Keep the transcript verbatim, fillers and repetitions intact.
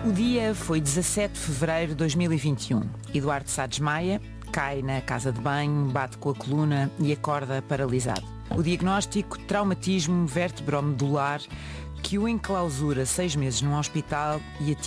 O dia foi dezassete de fevereiro de dois mil e vinte e um. Eduardo Sá desmaia, cai na casa de banho, bate com a coluna e acorda paralisado. O diagnóstico: traumatismo vertebromedular, que o enclausura seis meses num hospital e